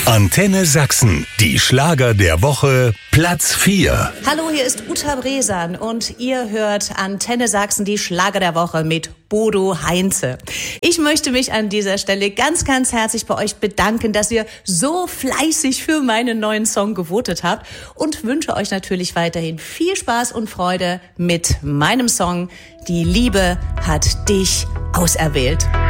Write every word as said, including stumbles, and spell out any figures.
Antenne Sachsen, die Schlager der Woche, Platz vier. Hallo, hier ist Uta Bresan und ihr hört Antenne Sachsen, die Schlager der Woche mit Bodo Heinze. Ich möchte mich an dieser Stelle ganz, ganz herzlich bei euch bedanken, dass ihr so fleißig für meinen neuen Song gewotet habt und wünsche euch natürlich weiterhin viel Spaß und Freude mit meinem Song Die Liebe hat dich auserwählt.